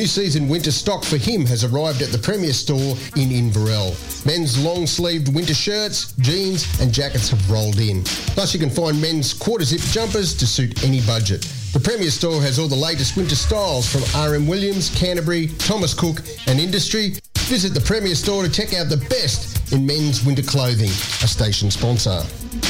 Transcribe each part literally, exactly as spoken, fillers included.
New season winter stock for him has arrived at the Premier Store in Inverell. Men's long-sleeved winter shirts, jeans and jackets have rolled in. Plus you can find men's quarter-zip jumpers to suit any budget. The Premier Store has all the latest winter styles from R M Williams, Canterbury, Thomas Cook and Industry. Visit the Premier Store to check out the best in men's winter clothing, a station sponsor.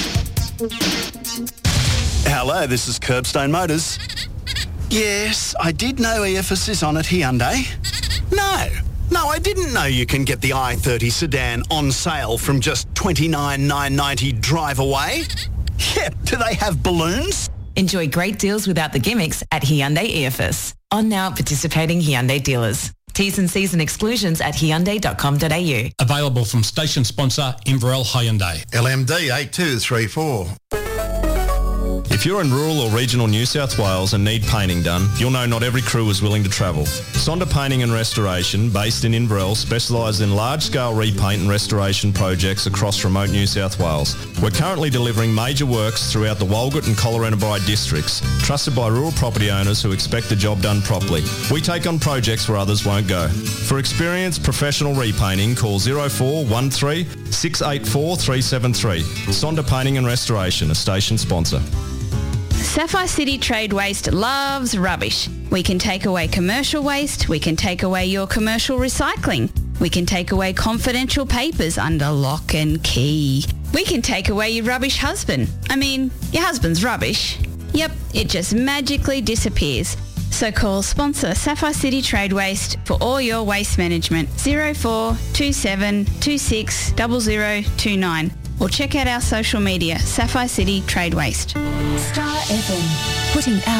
Hello, this is Curbstone Motors. Yes, I did know E F S is on at Hyundai. No, no, I didn't know you can get the i thirty sedan on sale from just twenty-nine thousand nine hundred ninety dollars drive away. Yeah, do they have balloons? Enjoy great deals without the gimmicks at Hyundai E F S. On now at participating Hyundai dealers. T's and C's and exclusions at hyundai dot com dot a u. Available from station sponsor Inverell Hyundai. L M D eight two three four. If you're in rural or regional New South Wales and need painting done, you'll know not every crew is willing to travel. Sonda Painting and Restoration, based in Inverell, specialise in large-scale repaint and restoration projects across remote New South Wales. We're currently delivering major works throughout the Walgett and Coloranabri districts, trusted by rural property owners who expect the job done properly. We take on projects where others won't go. For experienced professional repainting, call zero four one three six eight four three seven three. Sonda Painting and Restoration, a station sponsor. Sapphire City Trade Waste loves rubbish. We can take away commercial waste. We can take away your commercial recycling. We can take away confidential papers under lock and key. We can take away your rubbish husband. I mean, your husband's rubbish. Yep, it just magically disappears. So call sponsor Sapphire City Trade Waste for all your waste management. zero four two seven two six zero zero two nine. Or check out our social media, Sapphire City Trade Waste. Star F M, putting out